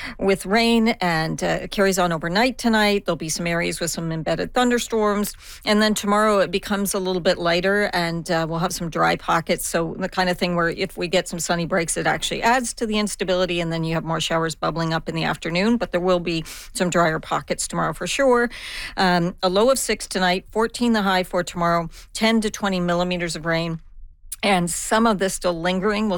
with rain, and it carries on overnight tonight. There'll be some areas with some embedded thunderstorms. And then tomorrow it becomes a little bit lighter, and we'll have some dry pockets. So the kind of thing where if we get some sunny breaks, it actually adds to the instability, and then you have more showers bubbling up in the afternoon. But there will be some drier pockets tomorrow for sure. A low of 6 tonight, 14 the high for tomorrow, 10 to 20 millimeters of rain. And some of this still lingering. We'll